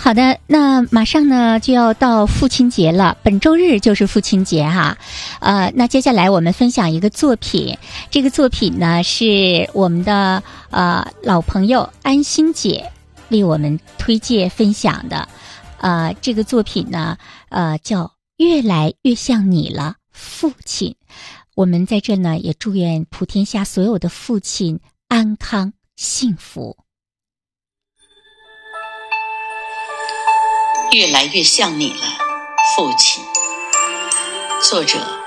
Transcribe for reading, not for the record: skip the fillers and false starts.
好的，那马上呢就要到父亲节了，本周日就是父亲节哈。那接下来我们分享一个作品，这个作品呢是我们的老朋友安心姐为我们推荐分享的。这个作品呢叫《越来越像你了，父亲》。我们在这呢也祝愿普天下所有的父亲安康幸福。 越来越像你了，父亲。作者